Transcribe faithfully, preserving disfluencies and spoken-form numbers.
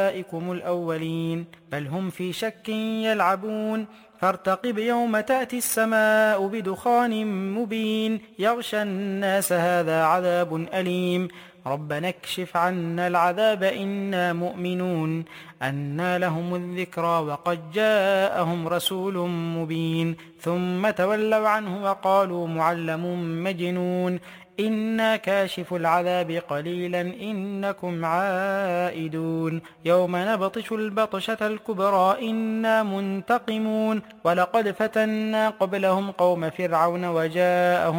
آبائكم الأولين بل هم في شك يلعبون فارتقب يوم تأتي السماء بدخان مبين يغشى الناس هذا عذاب أليم ربنا اكشف عنا العذاب إنا مؤمنون أنى لهم الذكرى وقد جاءهم رسول مبين ثم تولوا عنه وقالوا معلم مجنون إنا كاشف العذاب قليلا إنكم عائدون يوم نبطش البطشة الكبرى إنا منتقمون ولقد فتنا قبلهم قوم فرعون وجاءهم